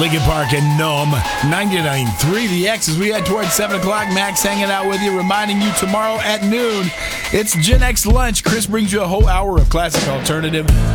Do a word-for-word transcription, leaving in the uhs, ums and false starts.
Lincoln Park and Nome, ninety-nine point three The X. As we head towards seven o'clock, Max hanging out with you, reminding you tomorrow at noon, it's Gen X Lunch. Chris brings you a whole hour of classic alternative.